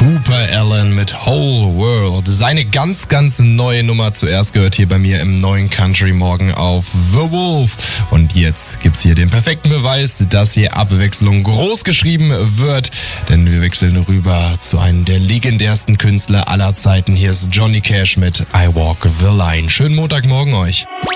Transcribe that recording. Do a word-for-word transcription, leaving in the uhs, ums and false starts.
Cooper Alan mit Whole World. Seine ganz, ganz neue Nummer zuerst gehört hier bei mir im neuen Country Morgen auf The Wolf. Und jetzt gibt's hier den perfekten Beweis, dass hier Abwechslung groß geschrieben wird. Denn wir wechseln rüber zu einem der legendärsten Künstler aller Zeiten. Hier ist Johnny Cash mit I Walk the Line. Schönen Montagmorgen euch.